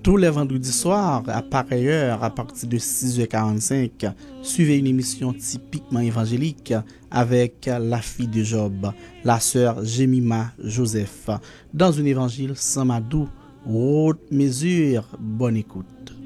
Tous les vendredis soirs, à pareille heure, à partir de 6h45, suivez une émission typiquement évangélique avec la fille de Job, la sœur Jemima Joseph, dans un évangile sans madou, haute mesure, bonne écoute.